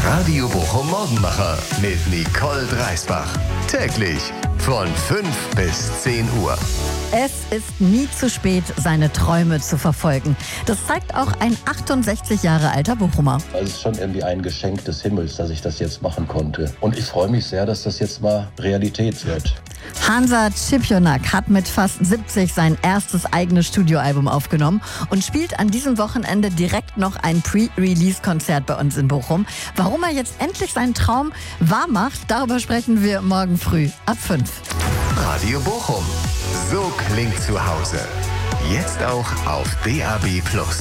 Radio Bochum Morgenmacher mit Nicole Dreisbach. Täglich von 5 bis 10 Uhr. Es ist nie zu spät, seine Träume zu verfolgen. Das zeigt auch ein 68 Jahre alter Bochumer. Es ist schon irgendwie ein Geschenk des Himmels, dass ich das jetzt machen konnte. Und ich freue mich sehr, dass das jetzt mal Realität wird. Hansa Cipionak hat mit fast 70 sein erstes eigenes Studioalbum aufgenommen und spielt an diesem Wochenende direkt noch ein Pre-Release-Konzert bei uns in Bochum. Warum er jetzt endlich seinen Traum wahr macht, darüber sprechen wir morgen früh ab 5. Radio Bochum. So klingt zu Hause. Jetzt auch auf DAB+.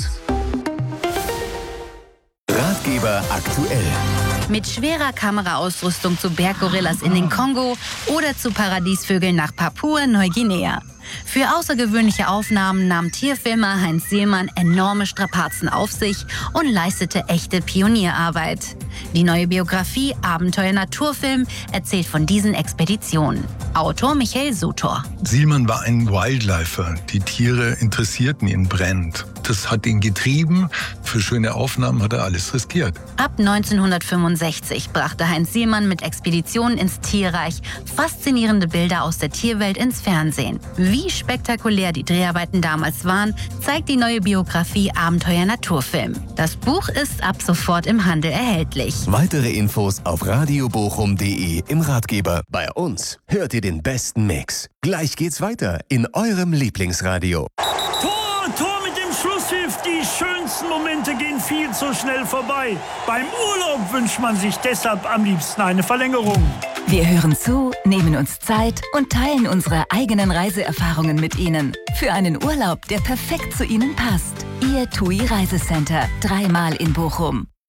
Ratgeber aktuell. Mit schwerer Kameraausrüstung zu Berggorillas in den Kongo oder zu Paradiesvögeln nach Papua-Neuguinea. Für außergewöhnliche Aufnahmen nahm Tierfilmer Heinz Sielmann enorme Strapazen auf sich und leistete echte Pionierarbeit. Die neue Biografie Abenteuer Naturfilm erzählt von diesen Expeditionen. Autor Michael Sutor. Sielmann war ein Wildlifer. Die Tiere interessierten ihn brennend. Das hat ihn getrieben. Für schöne Aufnahmen hat er alles riskiert. Ab 1965 brachte Heinz Sielmann mit Expeditionen ins Tierreich faszinierende Bilder aus der Tierwelt ins Fernsehen. Wie spektakulär die Dreharbeiten damals waren, zeigt die neue Biografie Abenteuer Naturfilm. Das Buch ist ab sofort im Handel erhältlich. Weitere Infos auf radiobochum.de im Ratgeber. Bei uns hört ihr den besten Mix. Gleich geht's weiter in eurem Lieblingsradio. Tor mit dem Schlusspfiff. Die schönsten Momente gehen viel zu schnell vorbei. Beim Urlaub wünscht man sich deshalb am liebsten eine Verlängerung. Wir hören zu, nehmen uns Zeit und teilen unsere eigenen Reiseerfahrungen mit Ihnen. Für einen Urlaub, der perfekt zu Ihnen passt. Ihr TUI Reisecenter. 3-mal in Bochum.